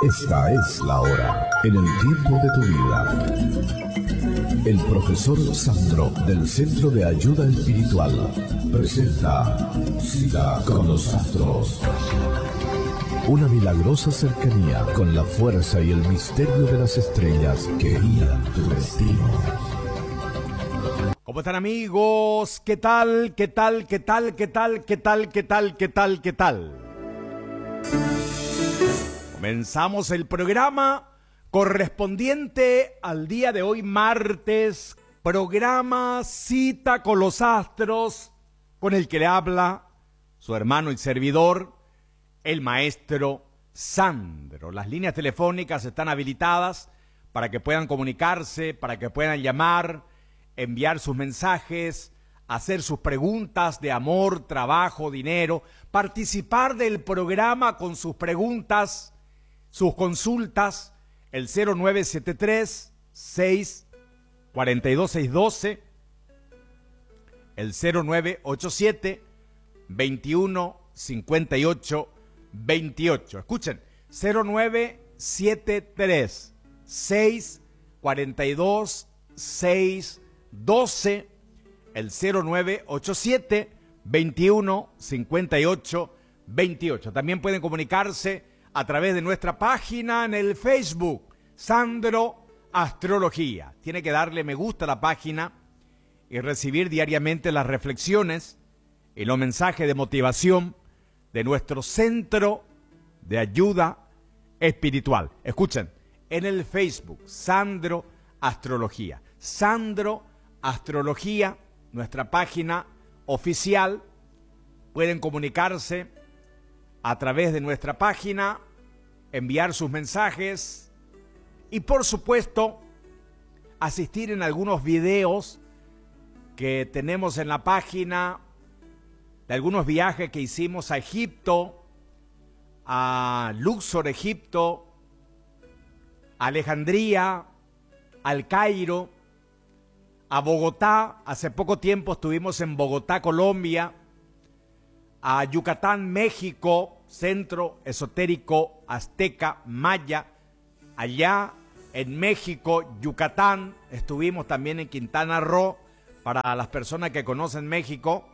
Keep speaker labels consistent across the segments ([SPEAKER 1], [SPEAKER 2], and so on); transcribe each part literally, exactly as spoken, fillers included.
[SPEAKER 1] Esta es la hora, en el tiempo de tu vida. El profesor Sandro, del Centro de Ayuda Espiritual, presenta Cita con los Astros. Una milagrosa cercanía con la fuerza y el misterio de las estrellas que guían tu destino.
[SPEAKER 2] ¿Cómo están, amigos? ¿Qué tal? ¿Qué tal? ¿Qué tal? ¿Qué tal? ¿Qué tal? ¿Qué tal? ¿Qué tal? ¿Qué tal? Comenzamos el programa correspondiente al día de hoy, martes, programa Cita con los Astros, con el que le habla su hermano y servidor, el maestro Sandro. Las líneas telefónicas están habilitadas para que puedan comunicarse, para que puedan llamar, enviar sus mensajes, hacer sus preguntas de amor, trabajo, dinero, participar del programa con sus preguntas, sus consultas, el cero nueve siete tres, seis cuatro dos, seis uno dos, el cero nueve ocho siete, veintiuno cincuenta y ocho veintiocho. Escuchen, cero nueve siete tres, seis cuatro dos, seis doce, el cero nueve ocho siete, veintiuno cincuenta y ocho veintiocho. También pueden comunicarse a través de nuestra página en el Facebook, Sandro Astrología. Tiene que darle me gusta a la página y recibir diariamente las reflexiones y los mensajes de motivación de nuestro Centro de Ayuda Espiritual. Escuchen, en el Facebook, Sandro Astrología. Sandro Astrología, nuestra página oficial. Pueden comunicarse a través de nuestra página, enviar sus mensajes y, por supuesto, asistir en algunos videos que tenemos en la página de algunos viajes que hicimos a Egipto, a Luxor, Egipto, a Alejandría, al Cairo, a Bogotá. Hace poco tiempo estuvimos en Bogotá, Colombia, a Yucatán, México, centro esotérico azteca maya. Allá en México, Yucatán, estuvimos también en Quintana Roo, para las personas que conocen México.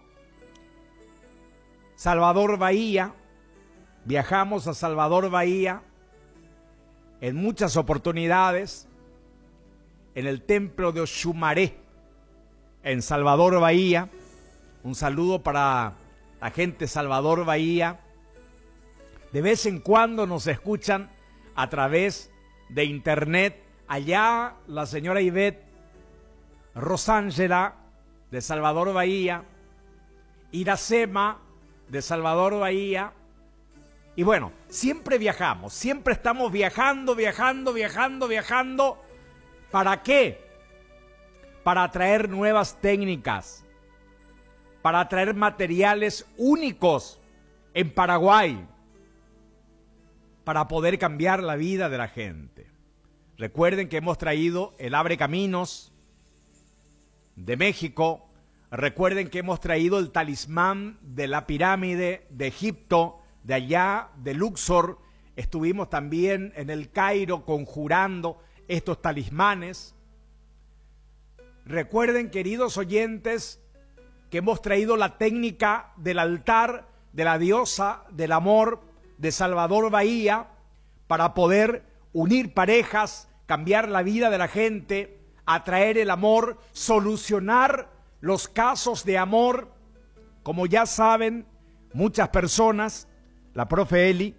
[SPEAKER 2] Salvador Bahía, viajamos a Salvador Bahía en muchas oportunidades, en el templo de Oxumaré, en Salvador Bahía. Un saludo para la gente de Salvador Bahía. De vez en cuando nos escuchan a través de internet. Allá la señora Ivette Rosángela de Salvador Bahía, Iracema de Salvador Bahía. Y bueno, siempre viajamos, siempre estamos viajando, viajando, viajando, viajando. ¿Para qué? Para traer nuevas técnicas, para traer materiales únicos en Paraguay, para poder cambiar la vida de la gente. Recuerden que hemos traído el Abre Caminos de México. Recuerden que hemos traído el talismán de la pirámide de Egipto, de allá de Luxor. Estuvimos también en el Cairo conjurando estos talismanes. Recuerden, queridos oyentes, que hemos traído la técnica del altar de la diosa del amor de Salvador Bahía para poder unir parejas, cambiar la vida de la gente, atraer el amor, solucionar los casos de amor. Como ya saben muchas personas, la profe Eli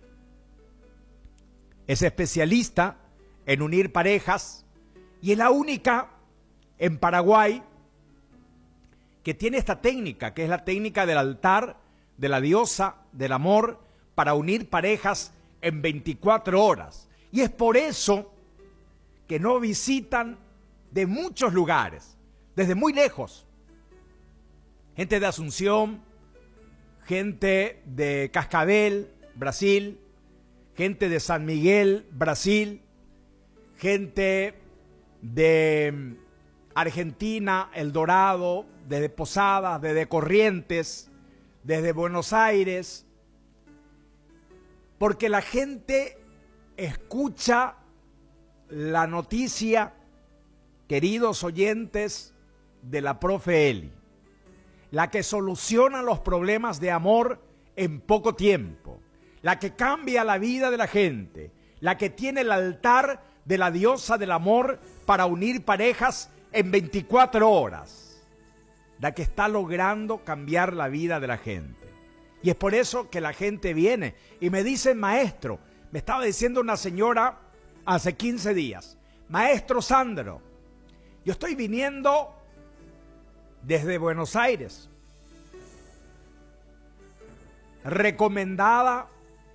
[SPEAKER 2] es especialista en unir parejas y es la única en Paraguay que tiene esta técnica, que es la técnica del altar de la diosa del amor para unir parejas en veinticuatro horas. Y es por eso que nos visitan de muchos lugares, desde muy lejos. Gente de Asunción, gente de Cascabel, Brasil, gente de San Miguel, Brasil, gente de Argentina, El Dorado, desde Posadas, desde Corrientes, desde Buenos Aires, porque la gente escucha la noticia, queridos oyentes, de la profe Eli, la que soluciona los problemas de amor en poco tiempo, la que cambia la vida de la gente, la que tiene el altar de la diosa del amor para unir parejas en veinticuatro horas, la que está logrando cambiar la vida de la gente. Y es por eso que la gente viene y me dice, maestro, me estaba diciendo una señora hace quince días, maestro Sandro, yo estoy viniendo desde Buenos Aires, recomendada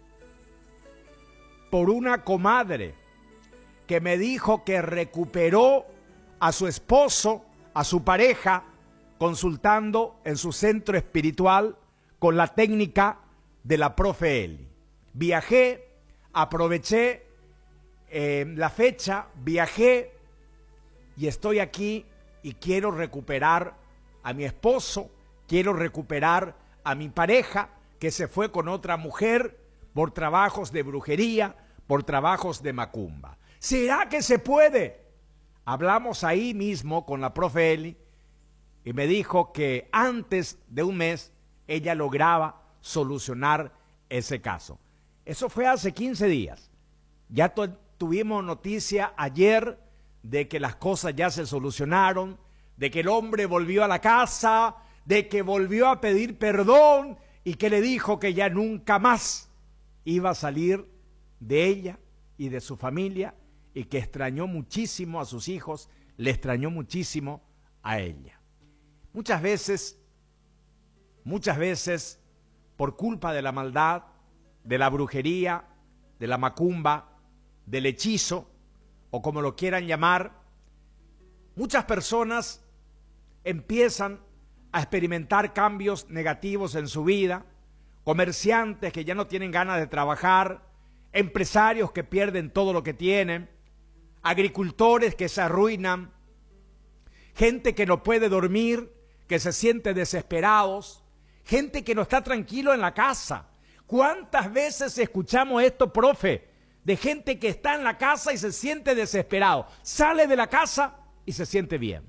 [SPEAKER 2] por una comadre que me dijo que recuperó a su esposo, a su pareja, consultando en su centro espiritual con la técnica de la profe Eli. Viajé, aproveché eh, la fecha, viajé y estoy aquí y quiero recuperar a mi esposo, quiero recuperar a mi pareja que se fue con otra mujer por trabajos de brujería, por trabajos de macumba. ¿Será que se puede? Hablamos ahí mismo con la profe Eli y me dijo que antes de un mes ella lograba solucionar ese caso. Eso fue hace quince días. Ya tuvimos noticia ayer de que las cosas ya se solucionaron, de que el hombre volvió a la casa, de que volvió a pedir perdón y que le dijo que ya nunca más iba a salir de ella y de su familia y que extrañó muchísimo a sus hijos, le extrañó muchísimo a ella. Muchas veces, muchas veces, por culpa de la maldad, de la brujería, de la macumba, del hechizo, o como lo quieran llamar, muchas personas empiezan a experimentar cambios negativos en su vida, comerciantes que ya no tienen ganas de trabajar, empresarios que pierden todo lo que tienen, agricultores que se arruinan, gente que no puede dormir, que se siente desesperados, gente que no está tranquilo en la casa. ¿Cuántas veces escuchamos esto, profe? De gente que está en la casa y se siente desesperado, sale de la casa y se siente bien.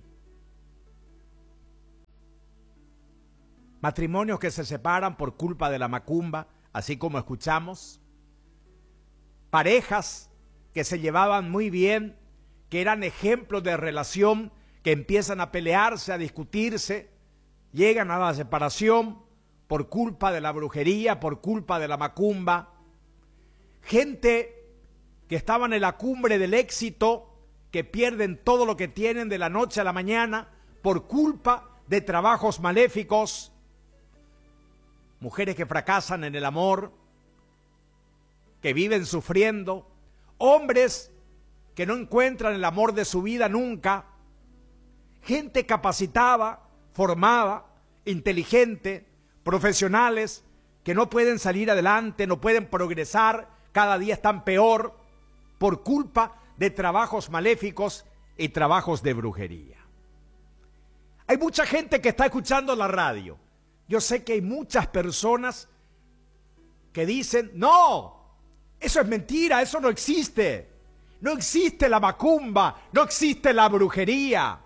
[SPEAKER 2] Matrimonios que se separan por culpa de la macumba, así como escuchamos. Parejas que se llevaban muy bien, que eran ejemplos de relación, que empiezan a pelearse, a discutirse, llegan a la separación por culpa de la brujería, por culpa de la macumba. Gente que estaban en la cumbre del éxito, que pierden todo lo que tienen de la noche a la mañana por culpa de trabajos maléficos. Mujeres que fracasan en el amor, que viven sufriendo. Hombres que no encuentran el amor de su vida nunca. Gente capacitada, formada, inteligente, profesionales que no pueden salir adelante, no pueden progresar, cada día están peor por culpa de trabajos maléficos y trabajos de brujería. Hay mucha gente que está escuchando la radio. Yo sé que hay muchas personas que dicen, no, eso es mentira, eso no existe. No existe la macumba, no existe la brujería.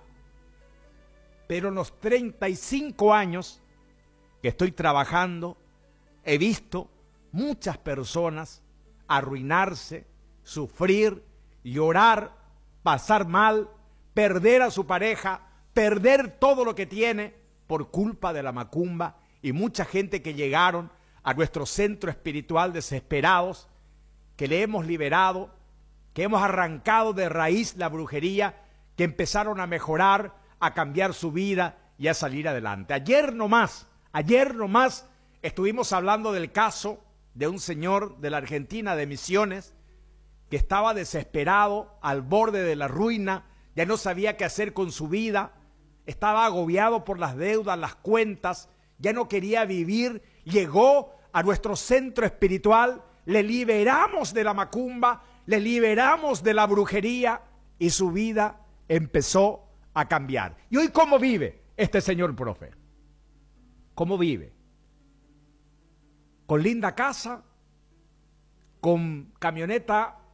[SPEAKER 2] Pero en los treinta y cinco años que estoy trabajando, he visto muchas personas arruinarse, sufrir, llorar, pasar mal, perder a su pareja, perder todo lo que tiene por culpa de la macumba, y mucha gente que llegaron a nuestro centro espiritual desesperados, que le hemos liberado, que hemos arrancado de raíz la brujería, que empezaron a mejorar, a cambiar su vida y a salir adelante. Ayer nomás, ayer nomás estuvimos hablando del caso de un señor de la Argentina, de Misiones, que estaba desesperado, al borde de la ruina, ya no sabía qué hacer con su vida, estaba agobiado por las deudas, las cuentas, ya no quería vivir, llegó a nuestro centro espiritual, le liberamos de la macumba, le liberamos de la brujería y su vida empezó a cambiar. ¿Y hoy cómo vive este señor profe? ¿Cómo vive? Con linda casa, con camioneta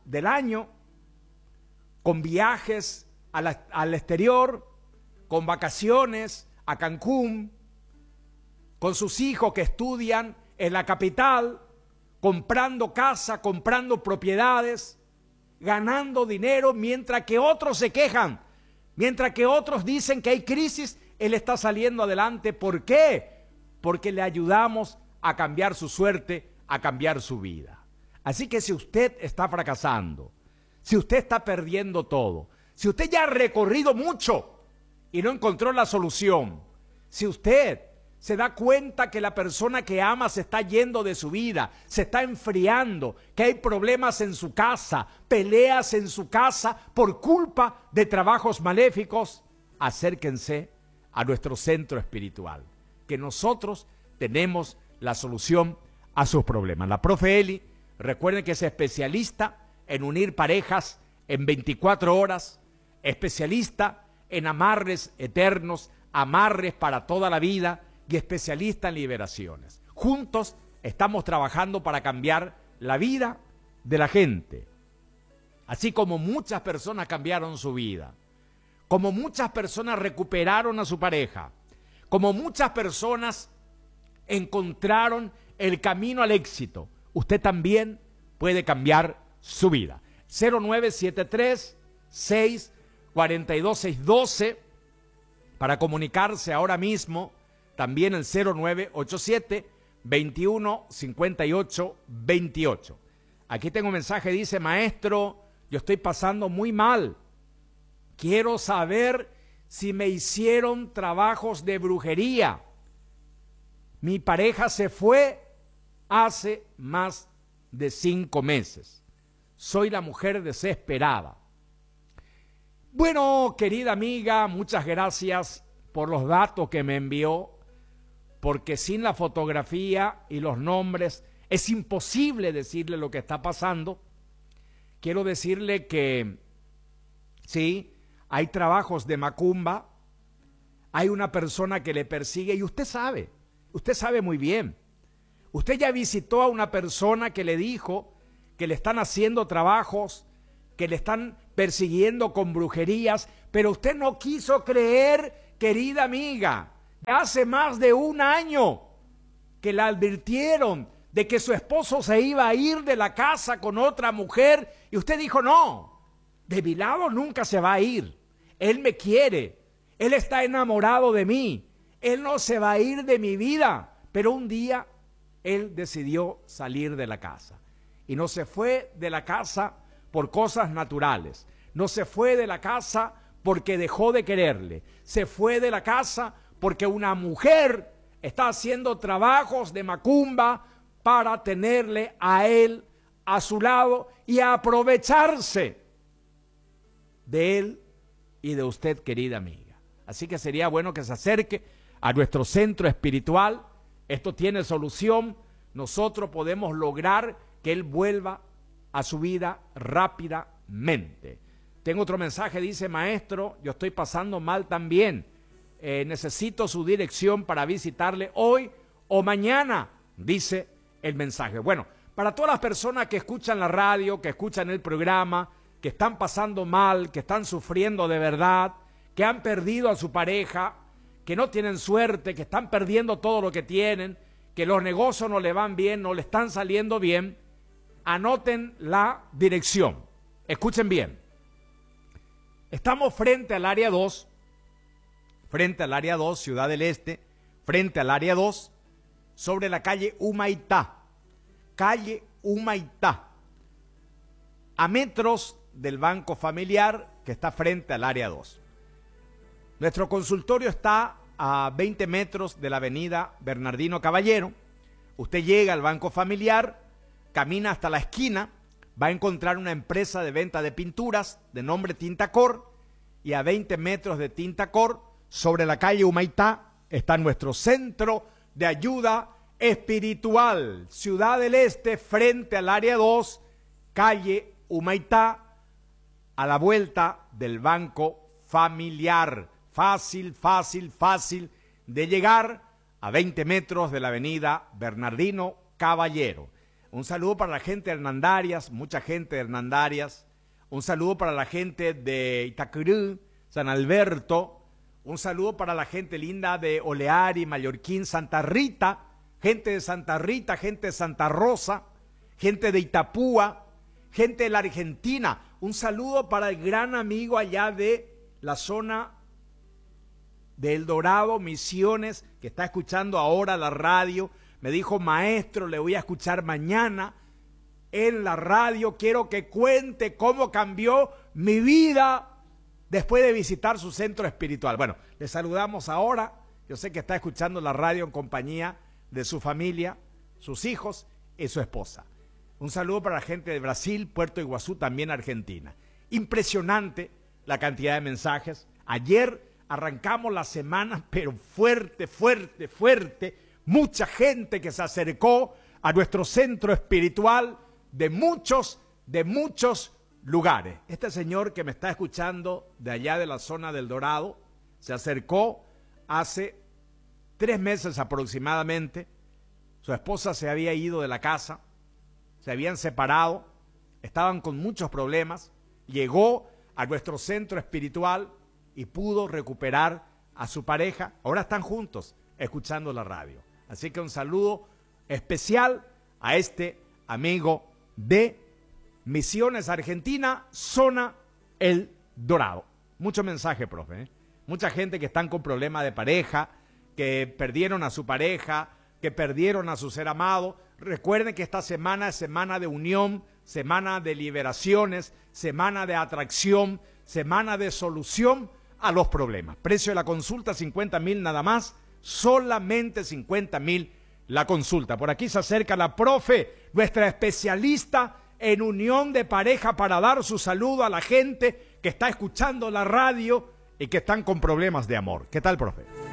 [SPEAKER 2] del año, con viajes a la, al exterior, con vacaciones a Cancún, con sus hijos que estudian en la capital, comprando casa, comprando propiedades, ganando dinero, mientras que otros se quejan, mientras que otros dicen que hay crisis, él está saliendo adelante. ¿Por qué? Porque le ayudamos a cambiar su suerte, a cambiar su vida. Así que si usted está fracasando, si usted está perdiendo todo, si usted ya ha recorrido mucho y no encontró la solución, si usted se da cuenta que la persona que ama se está yendo de su vida, se está enfriando, que hay problemas en su casa, peleas en su casa por culpa de trabajos maléficos, acérquense a nuestro centro espiritual, que nosotros tenemos la solución a sus problemas. La profe Eli, recuerden que es especialista en unir parejas en veinticuatro horas, especialista en amarres eternos, amarres para toda la vida, y especialista en liberaciones. Juntos estamos trabajando para cambiar la vida de la gente. Así como muchas personas cambiaron su vida, como muchas personas recuperaron a su pareja, como muchas personas encontraron el camino al éxito, usted también puede cambiar su vida. cero nueve siete tres, seis cuatro dos, seis uno dos para comunicarse ahora mismo. También el cero nueve ocho siete, veintiuno, cincuenta y ocho, veintiocho. Aquí tengo un mensaje, dice: maestro, yo estoy pasando muy mal. Quiero saber si me hicieron trabajos de brujería. Mi pareja se fue hace más de cinco meses. Soy la mujer desesperada. Bueno, querida amiga, muchas gracias por los datos que me envió, porque sin la fotografía y los nombres es imposible decirle lo que está pasando. Quiero decirle que sí, hay trabajos de macumba, hay una persona que le persigue y usted sabe, usted sabe muy bien. Usted ya visitó a una persona que le dijo que le están haciendo trabajos, que le están persiguiendo con brujerías, pero usted no quiso creer, querida amiga. Hace más de un año que la advirtieron de que su esposo se iba a ir de la casa con otra mujer y usted dijo: no, de mi lado nunca se va a ir. Él me quiere, él está enamorado de mí, él no se va a ir de mi vida. Pero un día él decidió salir de la casa y no se fue de la casa por cosas naturales, no se fue de la casa porque dejó de quererle, se fue de la casa porque una mujer está haciendo trabajos de macumba para tenerle a él a su lado y a aprovecharse de él y de usted, querida amiga. Así que sería bueno que se acerque a nuestro centro espiritual. Esto tiene solución. Nosotros podemos lograr que él vuelva a su vida rápidamente. Tengo otro mensaje, dice: maestro, yo estoy pasando mal también. Eh, necesito su dirección para visitarle hoy o mañana, dice el mensaje. Bueno, para todas las personas que escuchan la radio, que escuchan el programa, que están pasando mal, que están sufriendo de verdad, que han perdido a su pareja, que no tienen suerte, que están perdiendo todo lo que tienen, que los negocios no le van bien, no le están saliendo bien, anoten la dirección. Escuchen bien. Estamos frente al área dos, frente al área dos, Ciudad del Este, frente al área dos, sobre la calle Humaitá, calle Humaitá, a metros del Banco Familiar que está frente al área dos. Nuestro consultorio está a veinte metros de la avenida Bernardino Caballero. Usted llega al Banco Familiar, camina hasta la esquina, va a encontrar una empresa de venta de pinturas de nombre Tintacor, y a veinte metros de Tintacor, sobre la calle Humaitá, está nuestro centro de ayuda espiritual, Ciudad del Este, frente al área dos, calle Humaitá, a la vuelta del Banco Familiar. Fácil, fácil, fácil de llegar, a veinte metros de la avenida Bernardino Caballero. Un saludo para la gente de Hernandarias, mucha gente de Hernandarias. Un saludo para la gente de Itacurú, San Alberto. Un saludo para la gente linda de Oleari, Mallorquín, Santa Rita. Gente de Santa Rita, gente de Santa Rosa, gente de Itapúa, gente de la Argentina. Un saludo para el gran amigo allá de la zona de El Dorado, Misiones, que está escuchando ahora la radio. Me dijo, maestro, le voy a escuchar mañana en la radio. Quiero que cuente cómo cambió mi vida después de visitar su centro espiritual. Bueno, le saludamos ahora. Yo sé que está escuchando la radio en compañía de su familia, sus hijos y su esposa. Un saludo para la gente de Brasil, Puerto Iguazú, también Argentina. Impresionante la cantidad de mensajes. Ayer arrancamos la semana, pero fuerte, fuerte, fuerte. Mucha gente que se acercó a nuestro centro espiritual de muchos, de muchos lugares. Este señor que me está escuchando de allá de la zona del Dorado, se acercó hace tres meses aproximadamente. Su esposa se había ido de la casa, se habían separado, estaban con muchos problemas. Llegó a nuestro centro espiritual y pudo recuperar a su pareja. Ahora están juntos escuchando la radio. Así que un saludo especial a este amigo de Misiones Argentina, zona El Dorado. Mucho mensaje, profe, ¿eh? Mucha gente que están con problemas de pareja, que perdieron a su pareja, que perdieron a su ser amado. Recuerden que esta semana es semana de unión, semana de liberaciones, semana de atracción, semana de solución a los problemas. Precio de la consulta, cincuenta mil nada más, solamente cincuenta mil la consulta. Por aquí se acerca la profe, nuestra especialista en unión de pareja, para dar su saludo a la gente que está escuchando la radio y que están con problemas de amor. ¿Qué tal, profe?